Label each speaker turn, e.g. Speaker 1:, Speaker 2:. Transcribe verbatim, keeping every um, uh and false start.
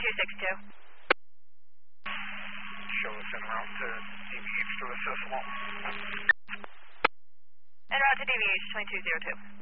Speaker 1: two six two.
Speaker 2: Show us en route to D V H to assess one.
Speaker 1: En route to D V H twenty-two zero two.